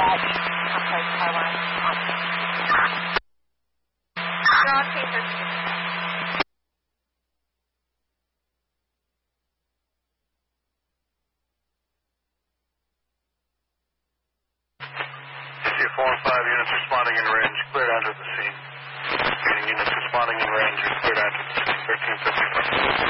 that. I'm sorry, Taiwan. You're on Chaser 4 and 5 units responding in range, cleared out of the scene. Units responding in range, cleared out of the scene, 1355.